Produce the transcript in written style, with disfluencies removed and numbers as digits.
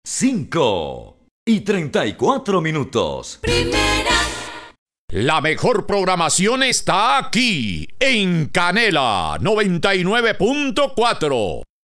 5:34. Primera. La mejor programación está aquí, en Canela 99.4.